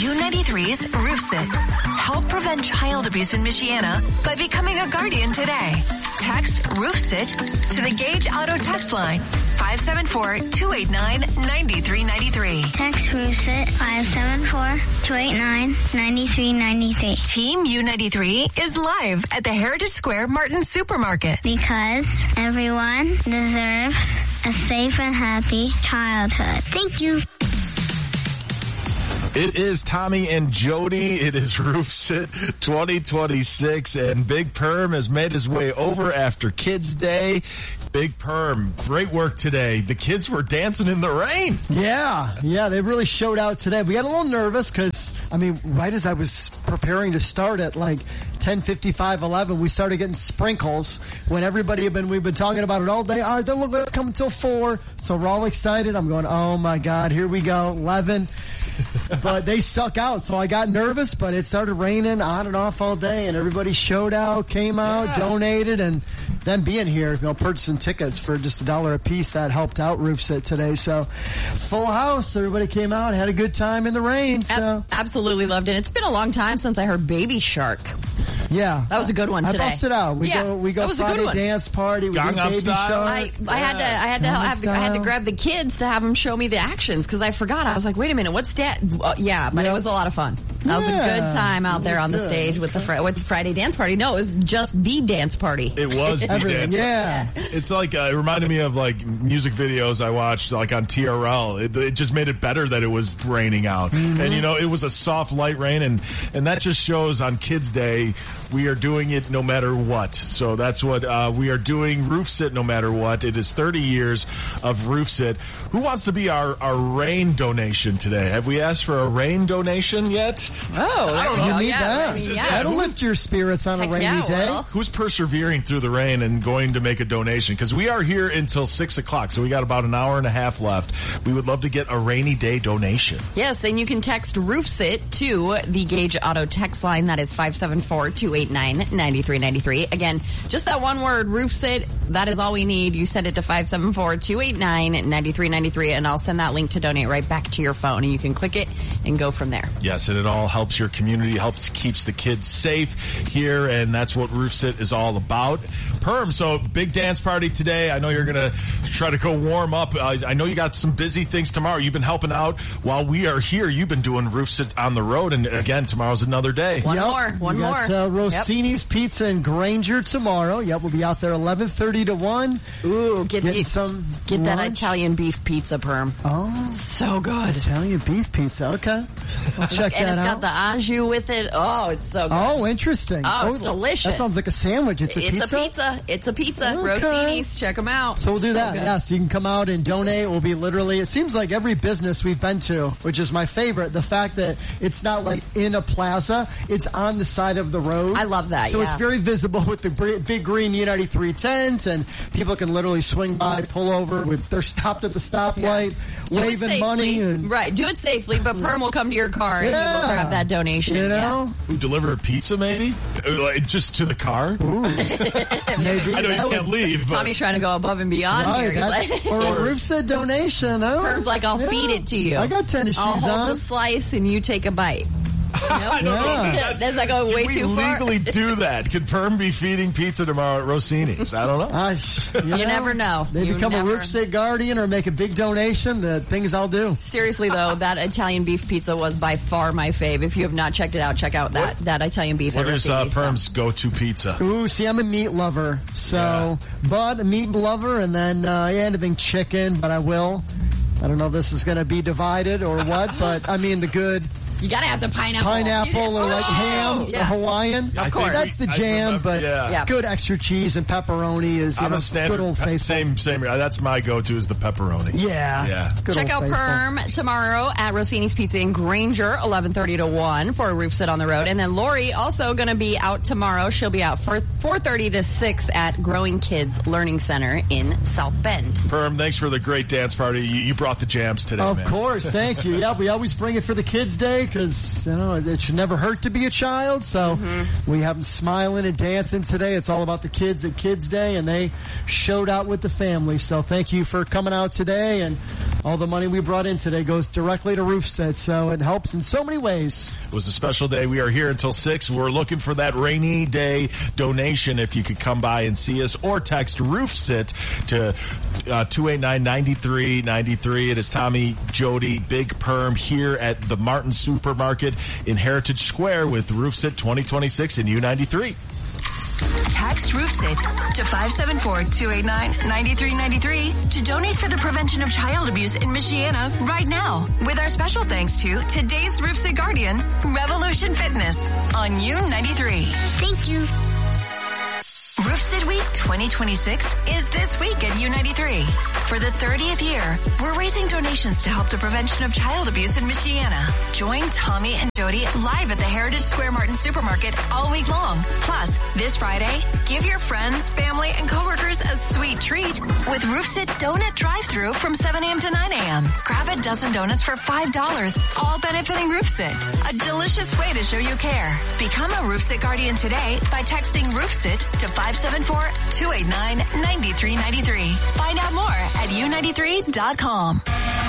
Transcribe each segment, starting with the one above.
U93's Roof Sit. Help prevent child abuse in Michiana by becoming a guardian today. Text Roof Sit to the Gage Auto text line 574-289-9393. Text Roof Sit 574-289-9393. Team U93 is live at the Heritage Square Martin Supermarket. Because everyone deserves a safe and happy childhood. Thank you. It is Tommy and Jody. It is Roof Sit 2026, and Big Perm has made his way over after Kids Day. Big Perm, great work today. The kids were dancing in the rain. Yeah, they really showed out today. We got a little nervous because, right as I was preparing to start at like 10:55, 11, we started getting sprinkles when we've been talking about it all day. All right, don't look like it's coming till 4, so we're all excited. I'm going, oh my God, here we go, 11. But they stuck out, so I got nervous, but it started raining on and off all day, and everybody showed out, came out, donated, and then being here, purchasing tickets for just $1 a piece, that helped out Roof Sit today. So full house, everybody came out, had a good time in the rain. So absolutely loved it. It's been a long time since I heard Baby Shark. Yeah, that was a good one today. I busted out. We go Friday dance party. We do Baby Shark. I had to grab the kids to have them show me the actions because I forgot. I was like, wait a minute, what's that? But it was a lot of fun. That was a good time out there on the stage with the Friday dance party. No, it was just the dance party. It was the dance party. Yeah. It's like, it reminded me of like music videos I watched like on TRL. It just made it better that it was raining out. Mm-hmm. And it was a soft light rain, and that just shows on Kids Day we are doing it no matter what. So that's what we are doing, Roof Sit no matter what. It is 30 years of Roof Sit. Who wants to be our rain donation today? Have we asked for a rain donation yet? Oh, I don't know. You need that. That'll lift your spirits on a rainy day. Who's persevering through the rain and going to make a donation? Because we are here until 6 o'clock, so we got about an hour and a half left. We would love to get a rainy day donation. Yes, and you can text Roof Sit to the Gage Auto text line. That is 574-289-9393. Again, just that one word, Roof Sit. That is all we need. You send it to 574-289-9393, and I'll send that link to donate right back to your phone, and you can click it and go from there. Yes, and it all helps your community, keeps the kids safe here, and that's what Roof Sit is all about. Perm, so big dance party today. I know you're going to try to go warm up. I know you got some busy things tomorrow. You've been helping out while we are here. You've been doing Roof Sit on the road, and again, tomorrow's another day. One more. Rossini's Pizza in Granger tomorrow. Yep, we'll be out there 11:30 to 1. Ooh, get that Italian beef pizza, Perm. Oh, so good. Italian beef pizza. Okay, I'll check that out. And it's got the au jus with it. Oh, it's so good. Oh, interesting. Oh, it's delicious. That sounds like a sandwich. It's a pizza? It's a pizza. Okay. Rossini's. Check them out. So we'll do that. Yes, you can come out and donate. We'll be literally, it seems like every business we've been to, which is my favorite, the fact that it's not like in a plaza, it's on the side of the road. I love that. So it's very visible with the big green U93 tent, and people can literally swing by, pull over. They're stopped at the stoplight, waving money. Right, do it safely, but Perm will come to your car and you will grab that donation. Deliver a pizza, maybe? Just to the car? Ooh. Maybe. I know you can't leave. But Tommy's trying to go above and beyond here. Or a Roof Sit donation. Perm's like, I'll feed it to you. I got tennis shoes on. I'll hold the slice and you take a bite. I don't know. That's like going way too far. Can we legally do that? Could Perm be feeding pizza tomorrow at Rossini's? I don't know. You never know. They become a Roof Sit guardian or make a big donation. The things I'll do. Seriously, though, that Italian beef pizza was by far my fave. If you have not checked it out, check out that Italian beef. What is Perm's go-to pizza? Ooh, see, I'm a meat lover. So, but a meat lover, and then anything chicken, but I will. I don't know if this is going to be divided or what, but I mean the good. You gotta have the pineapple. Pineapple or like ham or Hawaiian. Of course. That's the jam, but good extra cheese and pepperoni is I'm a standard, good old faithful. Same. That's my go-to is the pepperoni. Yeah. Check out Perm tomorrow at Rossini's Pizza in Granger, 11:30 to 1 for a Roof Sit on the road. And then Lori also going to be out tomorrow. She'll be out for 4:30 to 6 at Growing Kids Learning Center in South Bend. Perm, thanks for the great dance party. You brought the jams today, Of course. Thank you. Yeah, we always bring it for the Kids Day because, it should never hurt to be a child. So we have them smiling and dancing today. It's all about the kids at Kids Day, and they showed out with the family. So thank you for coming out today, and all the money we brought in today goes directly to RoofSit, so it helps in so many ways. It was a special day. We are here until 6. We're looking for that rainy day donation. If you could come by and see us or text RoofSit to 289-9393. It is Tommy, Jody, Big Perm here at the Martin Supermarket in Heritage Square with RoofSit 2026 in U93. Text RoofSit to 574-289-9393 to donate for the prevention of child abuse in Michiana right now. With our special thanks to today's RoofSit Guardian, Revolution Fitness on U93. Thank you. RoofSit Week 2026 is this week at U93. For the 30th year, we're raising donations to help the prevention of child abuse in Michiana. Join Tommy and Jody live at the Heritage Square Martin Supermarket all week long. Plus, this Friday, give your friends, family, and coworkers a sweet treat with RoofSit Donut Drive-Thru from 7 a.m. to 9 a.m. Grab a dozen donuts for $5, all benefiting RoofSit. A delicious way to show you care. Become a RoofSit Guardian today by texting RoofSit to 574-289-9393. Find out more at u93.com.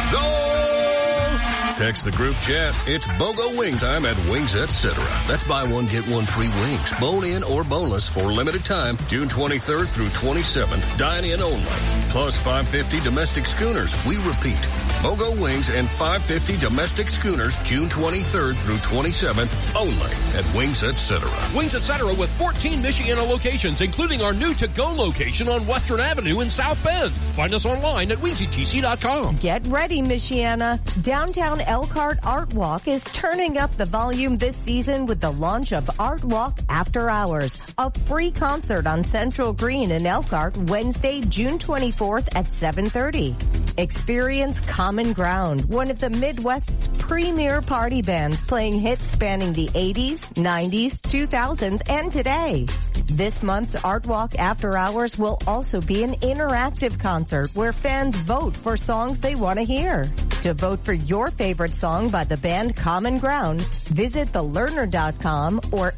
Go! Text the group chat. It's BOGO wing time at Wings Etc. That's buy one, get one free wings. Bone-in or boneless for limited time, June 23rd through 27th. Dine-in only. Plus $5.50 domestic schooners. We repeat. BOGO wings and $5.50 domestic schooners, June 23rd through 27th, only at Wings Etc. Wings Etc. with 14 Michiana locations, including our new to-go location on Western Avenue in South Bend. Find us online at WingsyTC.com. Get ready, Michiana. Downtown Elkhart Art Walk is turning up the volume this season with the launch of Art Walk After Hours, a free concert on Central Green in Elkhart, Wednesday, June 24th at 7:30. Experience Common Ground, one of the Midwest's premier party bands playing hits spanning the 80s, 90s, 2000s, and today. This month's Art Walk After Hours will also be an interactive concert where fans vote for songs they want to hear. To vote for your favorite song by the band Common Ground, visit thelearner.com or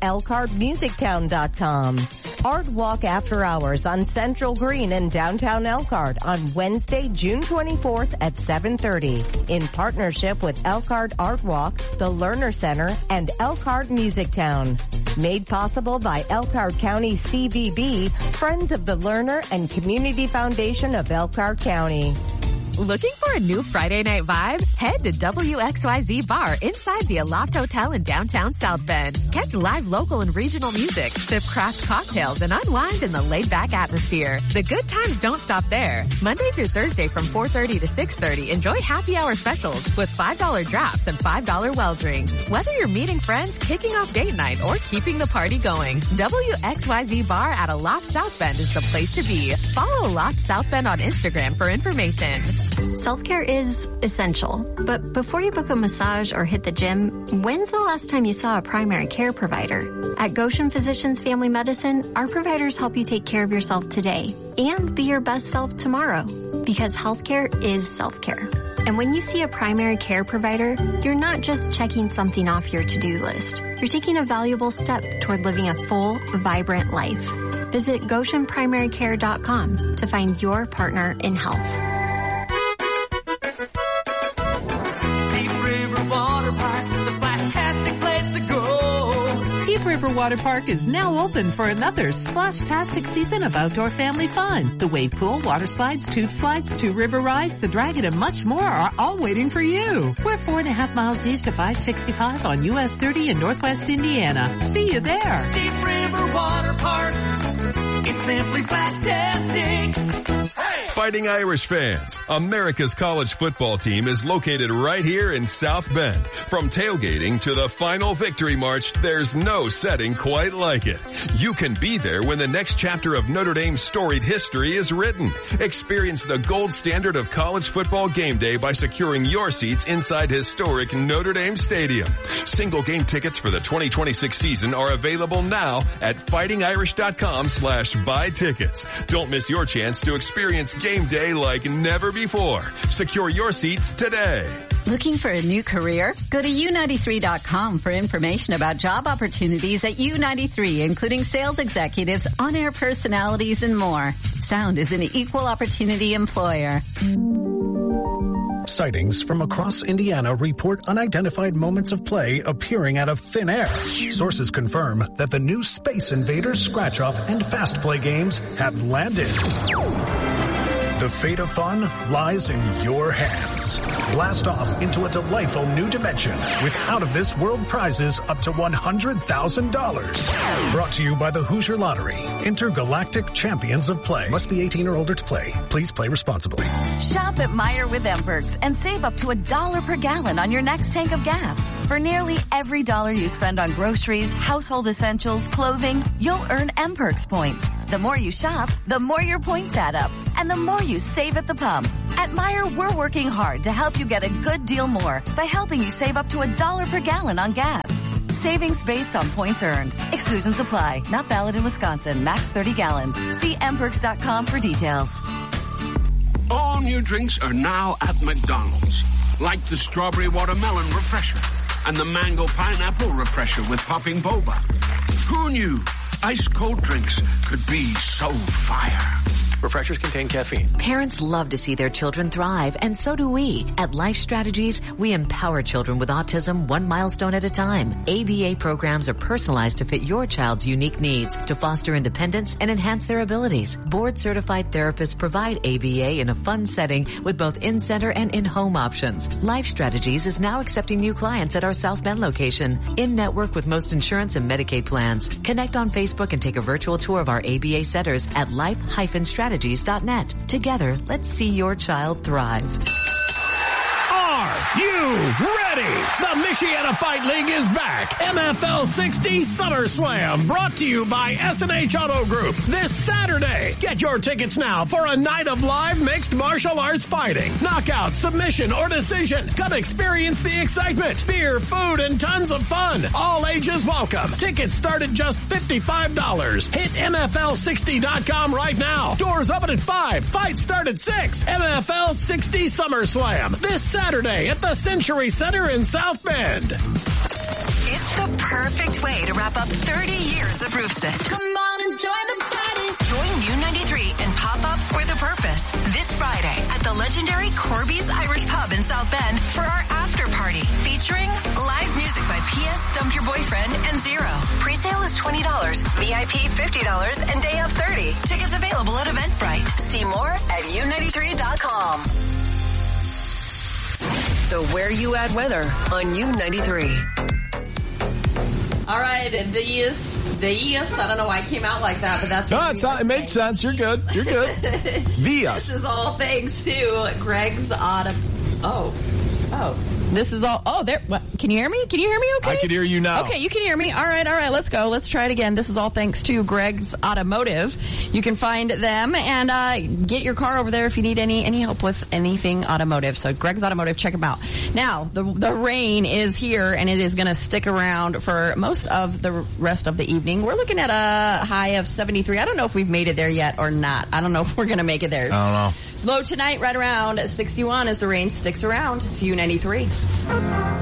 elkhartmusictown.com. Art Walk After Hours on Central Green in downtown Elkhart on Wednesday, June 24th at 7:30 in partnership with Elkhart Art Walk, the Lerner Center, and Elkhart Music Town. Made possible by Elkhart County CVB, Friends of the Lerner, and Community Foundation of Elkhart County. Looking for a new Friday night vibe? Head to WXYZ Bar inside the Aloft Hotel in downtown South Bend. Catch live local and regional music, sip craft cocktails, and unwind in the laid-back atmosphere. The good times don't stop there. Monday through Thursday from 4:30 to 6:30, enjoy happy hour specials with $5 drafts and $5 well drinks. Whether you're meeting friends, kicking off date night, or keeping the party going, WXYZ Bar at Aloft South Bend is the place to be. Follow Aloft South Bend on Instagram for information. Self-care is essential, but before you book a massage or hit the gym, when's the last time you saw a primary care provider? At Goshen Physicians Family Medicine, our providers help you take care of yourself today and be your best self tomorrow, because healthcare is self-care. And when you see a primary care provider, you're not just checking something off your to-do list. You're taking a valuable step toward living a full, vibrant life. Visit GoshenPrimaryCare.com to find your partner in health. Deep River Water Park is now open for another splash-tastic season of outdoor family fun. The wave pool, water slides, tube slides, two river rides, the dragon, and much more are all waiting for you. We're 4.5 miles east of I-65 on US 30 in Northwest Indiana. See you there. Deep River Water Park. It's simply splash-tastic. Fighting Irish fans, America's college football team is located right here in South Bend. From tailgating to the final victory march, there's no setting quite like it. You can be there when the next chapter of Notre Dame's storied history is written. Experience the gold standard of college football game day by securing your seats inside historic Notre Dame Stadium. Single game tickets for the 2026 season are available now at fightingirish.com/buy tickets. Don't miss your chance to experience game day like never before. Secure your seats today. Looking for a new career? Go to U93.com for information about job opportunities at U93, including sales executives, on-air personalities, and more. Sound is an equal opportunity employer. Sightings from across Indiana report unidentified moments of play appearing out of thin air. Sources confirm that the new Space Invaders scratch-off and fast play games have landed. The fate of fun lies in your hands. Blast off into a delightful new dimension with out-of-this-world prizes up to $100,000. Brought to you by the Hoosier Lottery, Intergalactic Champions of Play. Must be 18 or older to play. Please play responsibly. Shop at Meijer with M-Perks and save up to $1 per gallon on your next tank of gas. For nearly every dollar you spend on groceries, household essentials, clothing, you'll earn M-Perks points. The more you shop, the more your points add up, and the more you save at the pump. At Meijer, we're working hard to help you get a good deal more by helping you save up to $1 per gallon on gas. Savings based on points earned. Exclusions apply. Not valid in Wisconsin. Max 30 gallons. See mperks.com for details. All new drinks are now at McDonald's, like the strawberry watermelon refresher and the mango pineapple refresher with popping boba. Who knew ice cold drinks could be so fire? Refreshers contain caffeine. Parents love to see their children thrive, and so do we. At Life Strategies, we empower children with autism one milestone at a time. ABA programs are personalized to fit your child's unique needs to foster independence and enhance their abilities. Board-certified therapists provide ABA in a fun setting with both in-center and in-home options. Life Strategies is now accepting new clients at our South Bend location, in-network with most insurance and Medicaid plans. Connect on Facebook and take a virtual tour of our ABA centers at life-strategies.net. Together, let's see your child thrive. Are you ready? The Michiana Fight League is back. MFL 60 SummerSlam, brought to you by S&H Auto Group this Saturday. Get your tickets now for a night of live mixed martial arts fighting. Knockout, submission, or decision. Come experience the excitement. Beer, food, and tons of fun. All ages welcome. Tickets start at just $55. Hit MFL60.com right now. Doors open at 5. Fights start at 6. MFL 60 SummerSlam this Saturday at the Century Center in South Bend. It's the perfect way to wrap up 30 years of Roofsit. Come on and join the party. Join U93 and Pop Up with a Purpose this Friday at the legendary Corby's Irish Pub in South Bend for our after party featuring live music by P.S. Dump Your Boyfriend and Zero. Presale is $20, VIP $50, and day of $30. Tickets available at Eventbrite. See more at U93.com. The Where You At weather on U93. All right, the yes. I don't know why it came out like that, but that's what it made sense. You're good. You're good. This is all thanks to Greg's Auto. This is all. Oh, there. What? Can you hear me? Can you hear me okay? I can hear you now. Okay, you can hear me. All right. Let's go. Let's try it again. This is all thanks to Greg's Automotive. You can find them and get your car over there if you need any help with anything automotive. So Greg's Automotive, check them out. Now, the rain is here and it is going to stick around for most of the rest of the evening. We're looking at a high of 73. I don't know if we've made it there yet or not. I don't know if we're going to make it there. I don't know. Low tonight, right around 61 as the rain sticks around. It's U93.